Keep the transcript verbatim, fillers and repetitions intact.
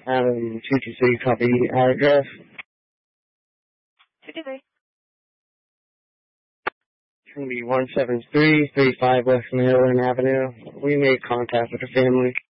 Um, two two three, copy address. two two three. It's going to be one seven three three five West Maryland Avenue. We made contact with the family.